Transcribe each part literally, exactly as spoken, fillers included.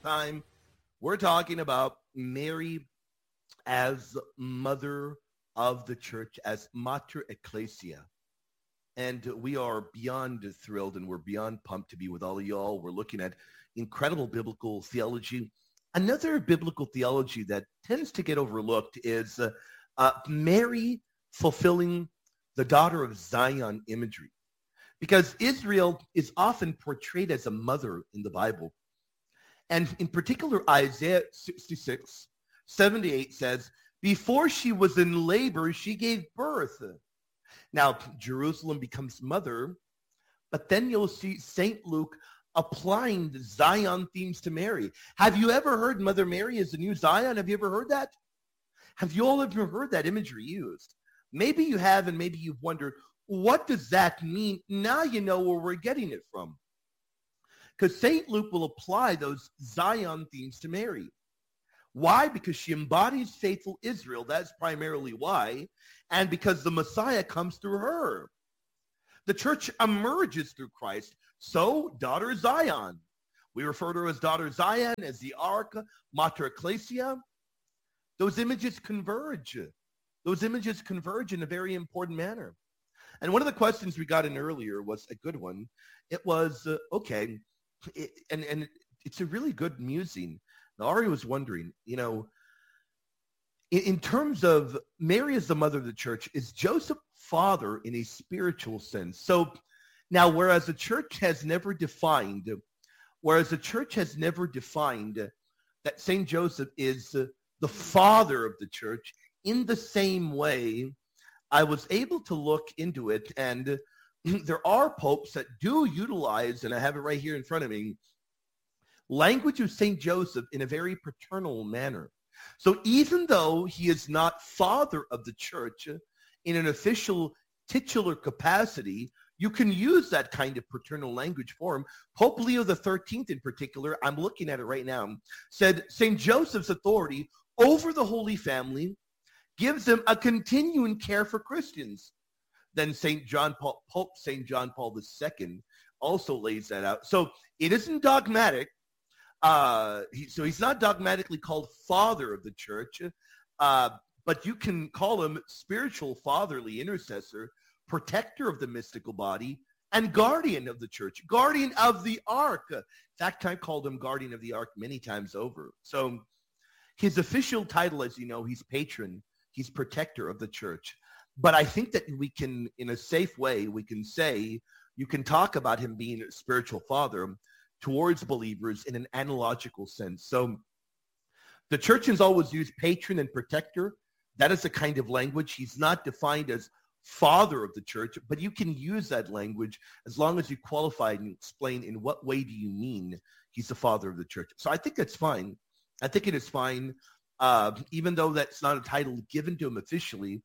time. We're talking about Mary as mother of the church, as Mater Ecclesia. And we are beyond thrilled and we're beyond pumped to be with all of y'all. We're looking at incredible biblical theology. Another biblical theology that tends to get overlooked is uh, uh, Mary fulfilling the daughter of Zion imagery. Because Israel is often portrayed as a mother in the Bible. And in particular, Isaiah sixty-six, seventy-eight says, before she was in labor, she gave birth. Now, Jerusalem becomes mother, but then you'll see Saint Luke applying the Zion themes to Mary. Have you ever heard Mother Mary is the new Zion? Have you ever heard that? Have you all ever heard that imagery used? Maybe you have, and maybe you've wondered, what does that mean? Now you know where we're getting it from. Because Saint Luke will apply those Zion themes to Mary. Why? Because she embodies faithful Israel. That's primarily why. And because the Messiah comes through her. The church emerges through Christ. So, daughter Zion. We refer to her as daughter Zion, as the Ark, Mater Ecclesia. Those images converge. Those images converge in a very important manner. And one of the questions we got in earlier was a good one. It was, uh, okay, it, and, and it's a really good musing. Now, Ari was wondering, you know, in, in terms of Mary as the mother of the church, is Joseph father in a spiritual sense? So now, whereas the church has never defined, whereas the church has never defined that Saint Joseph is uh, the father of the church, in the same way, I was able to look into it, and there are popes that do utilize, and I have it right here in front of me, language of Saint Joseph in a very paternal manner. So even though he is not father of the church in an official titular capacity, you can use that kind of paternal language for him. Pope Leo the thirteenth in particular, I'm looking at it right now, said Saint Joseph's authority over the Holy Family gives them a continuing care for Christians. Then Saint John Paul, Pope Saint John Paul the Second also lays that out. So it isn't dogmatic. Uh, he, so he's not dogmatically called father of the church, uh, but you can call him spiritual fatherly intercessor, protector of the mystical body, and guardian of the church, guardian of the ark. In fact, I called him guardian of the ark many times over. So his official title, as you know, he's patron. He's protector of the church. But I think that we can, in a safe way, we can say, you can talk about him being a spiritual father towards believers in an analogical sense. So the church has always used patron and protector. That is a kind of language. He's not defined as father of the church, but you can use that language as long as you qualify and explain in what way do you mean he's the father of the church. So I think that's fine. I think it is fine. Uh, even though that's not a title given to him officially,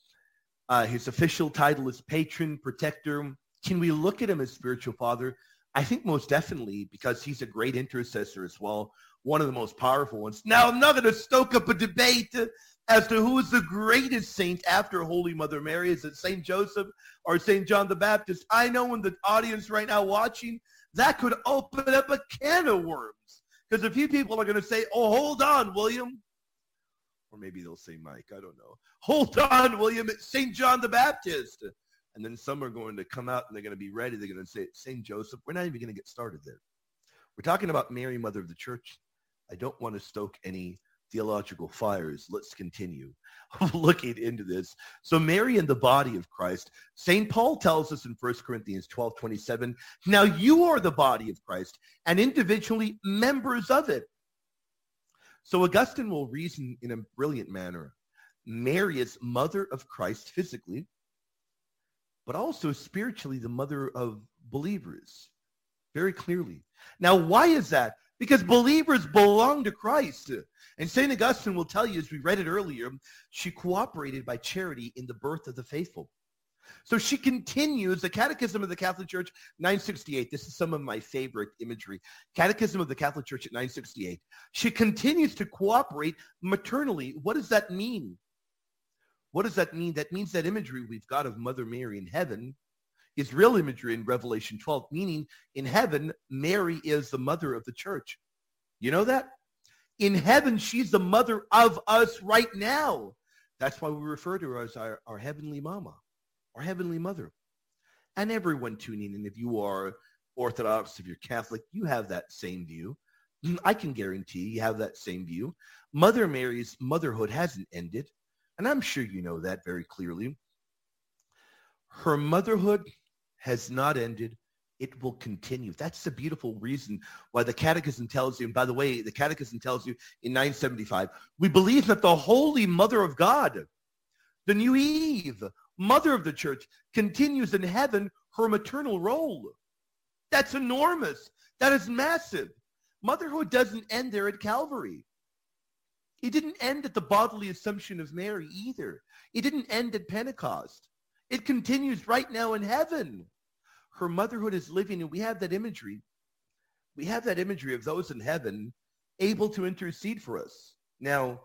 uh, his official title is patron, protector. Can we look at him as spiritual father? I think most definitely, because he's a great intercessor as well, one of the most powerful ones. Now, I'm not going to stoke up a debate as to who is the greatest saint after Holy Mother Mary. Is it Saint Joseph or Saint John the Baptist? I know in the audience right now watching, that could open up a can of worms. Because a few people are going to say, oh, hold on, William. Or maybe they'll say Mike, I don't know. Hold on, William, it's Saint John the Baptist. And then some are going to come out and they're going to be ready. They're going to say, Saint Joseph. We're not even going to get started there. We're talking about Mary, Mother of the Church. I don't want to stoke any theological fires. Let's continue looking into this. So Mary in the body of Christ. Saint Paul tells us in First Corinthians twelve twenty-seven, now you are the body of Christ and individually members of it. So Augustine will reason in a brilliant manner. Mary is mother of Christ physically, but also spiritually the mother of believers, very clearly. Now, why is that? Because believers belong to Christ. And Saint Augustine will tell you, as we read it earlier, she cooperated by charity in the birth of the faithful. So she continues, the Catechism of the Catholic Church, nine sixty-eight. This is some of my favorite imagery. Catechism of the Catholic Church at nine sixty-eight. She continues to cooperate maternally. What does that mean? What does that mean? That means that imagery we've got of Mother Mary in heaven is real imagery in Revelation twelve, meaning in heaven, Mary is the mother of the church. You know that? In heaven, she's the mother of us right now. That's why we refer to her as our, our heavenly mama, our heavenly mother. And everyone tuning in, if you are Orthodox, if you're Catholic, you have that same view. I can guarantee you have that same view. Mother Mary's motherhood hasn't ended, and I'm sure you know that very clearly. Her motherhood has not ended. It will continue. That's the beautiful reason why the Catechism tells you, and by the way, the Catechism tells you in nine seventy-five, we believe that the Holy Mother of God, the new Eve, Mother of the Church, continues in heaven her maternal role. That's enormous. That is massive. Motherhood doesn't end there at Calvary. It didn't end at the bodily assumption of Mary either. It didn't end at Pentecost. It continues right now in heaven. Her motherhood is living, and we have that imagery. We have that imagery of those in heaven able to intercede for us. Now,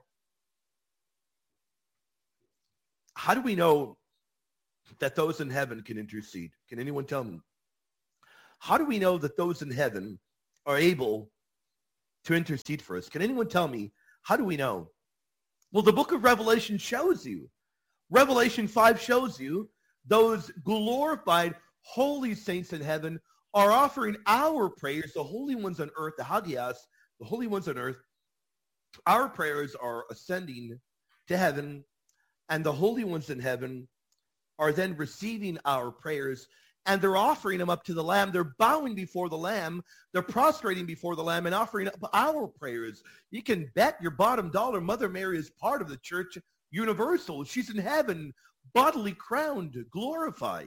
how do we know that those in heaven can intercede? Can anyone tell me? How do we know that those in heaven are able to intercede for us? Can anyone tell me, how do we know? Well, the book of Revelation shows you. Revelation five shows you those glorified holy saints in heaven are offering our prayers, the holy ones on earth, the Hagias, the holy ones on earth. Our prayers are ascending to heaven, and the holy ones in heaven are then receiving our prayers, and they're offering them up to the Lamb. They're bowing before the Lamb. They're prostrating before the Lamb and offering up our prayers. You can bet your bottom dollar Mother Mary is part of the church universal. She's in heaven, bodily crowned, glorified.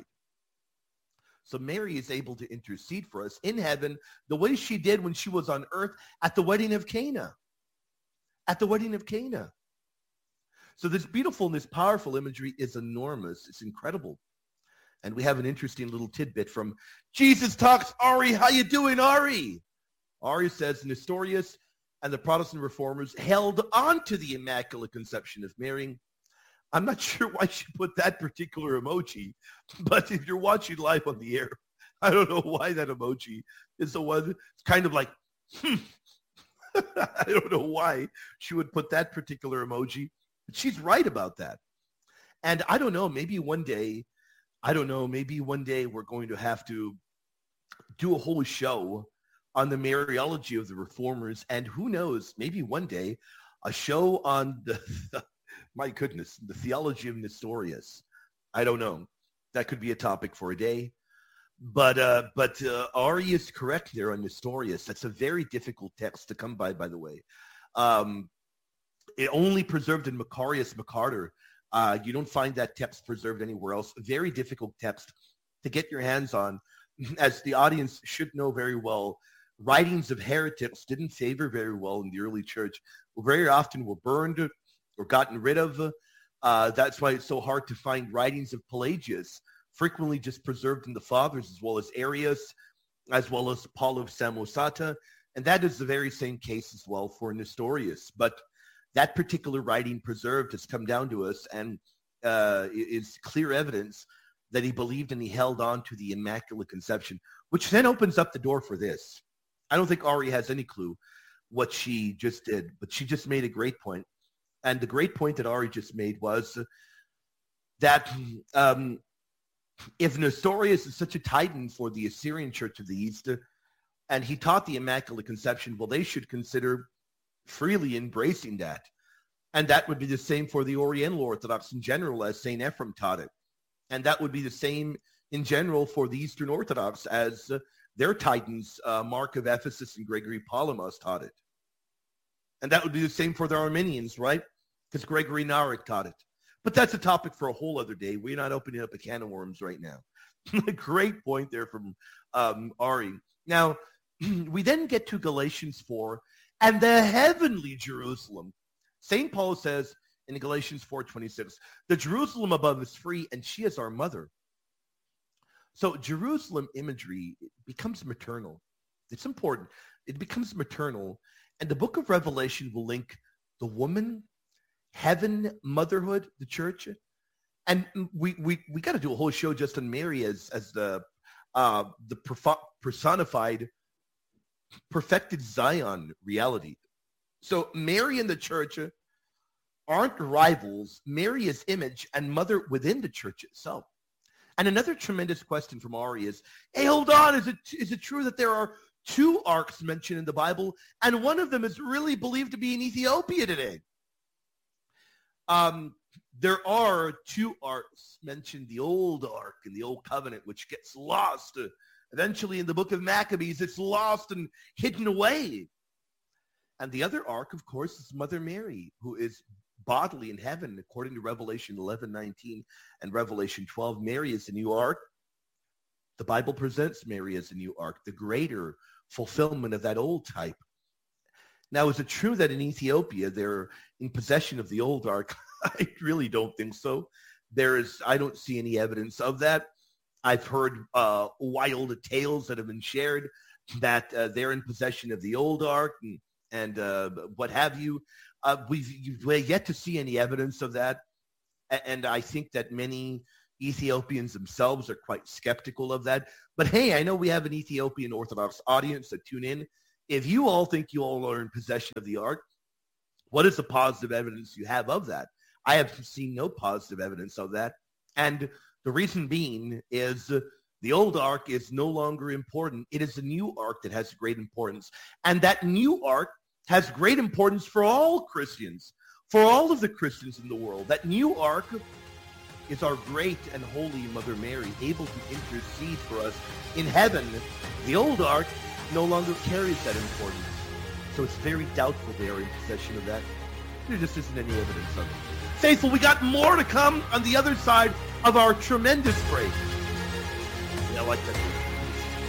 So Mary is able to intercede for us in heaven the way she did when she was on earth at the wedding of Cana. At the wedding of Cana. So this beautiful and this powerful imagery is enormous. It's incredible. And we have an interesting little tidbit from Jesus Talks Ari. How you doing, Ari? Ari says Nestorius and the Protestant reformers held on to the Immaculate Conception of Mary. I'm not sure why she put that particular emoji, but if you're watching live on the air, I don't know why that emoji is the one. It's kind of like, hmm. I don't know why she would put that particular emoji, but she's right about that. And I don't know, maybe one day, I don't know, maybe one day we're going to have to do a whole show on the Mariology of the Reformers. And who knows, maybe one day a show on the, my goodness, the theology of Nestorius. I don't know. That could be a topic for a day. But uh, but uh, Ari is correct there on Nestorius. That's a very difficult text to come by, by the way. Um, it only preserved in Macarius Macarter. Uh, you don't find that text preserved anywhere else. Very difficult text to get your hands on. As the audience should know very well, writings of heretics didn't favor very well in the early church. Very often were burned or gotten rid of. Uh, that's why it's so hard to find writings of Pelagius, frequently just preserved in the Fathers, as well as Arius, as well as Paul of Samosata. And that is the very same case as well for Nestorius. But that particular writing preserved has come down to us and uh, is clear evidence that he believed and he held on to the Immaculate Conception, which then opens up the door for this. I don't think Ari has any clue what she just did, but she just made a great point. And the great point that Ari just made was that um, if Nestorius is such a titan for the Assyrian Church of the East, and he taught the Immaculate Conception, well, they should consider freely embracing that. And that would be the same for the Oriental Orthodox in general, as Saint Ephrem taught it. And that would be the same in general for the Eastern Orthodox, as uh, their titans, uh, Mark of Ephesus and Gregory Palamas, taught it. And that would be the same for the Armenians, right? Because Gregory Narek taught it. But that's a topic for a whole other day. We're not opening up a can of worms right now. Great point there from um, Ari. Now, we then get to Galatians four and the heavenly Jerusalem. Saint Paul says in Galatians four twenty-six, the Jerusalem above is free and she is our mother. So Jerusalem imagery becomes maternal. It's important. It becomes maternal. And the book of Revelation will link the woman, heaven, motherhood, the church. And we we, we got to do a whole show just on Mary as, as the, uh, the personified perfected Zion reality. So Mary and the church aren't rivals. Mary is image and mother within the church itself. And another tremendous question from Ari is, hey, hold on, is it is it true that there are two arks mentioned in the Bible, and one of them is really believed to be in Ethiopia today? Um, there are two arks mentioned, the old ark and the old covenant, which gets lost. Uh, eventually in the book of Maccabees, it's lost and hidden away. And the other ark, of course, is Mother Mary, who is bodily in heaven, according to Revelation eleven nineteen and Revelation twelve. Mary is the new ark. The Bible presents Mary as the new ark, the greater fulfillment of that old type. Now, is it true that in Ethiopia they're in possession of the old ark? I really don't think so. There is, I don't see any evidence of that. I've heard uh, wild tales that have been shared that uh, they're in possession of the old ark and, and uh, what have you. Uh, we've, we've yet to see any evidence of that. And I think that many Ethiopians themselves are quite skeptical of that. But hey, I know we have an Ethiopian Orthodox audience that tune in. If you all think you all are in possession of the ark, what is the positive evidence you have of that? I have seen no positive evidence of that. And the reason being is uh, the old ark is no longer important. It is the new ark that has great importance. And that new ark has great importance for all Christians, for all of the Christians in the world. That new ark is our great and holy Mother Mary, able to intercede for us in heaven. The old ark no longer carries that importance. So it's very doubtful they are in possession of that. There just isn't any evidence of it. Faithful, we got more to come on the other side of our tremendous break. Yeah, I like that.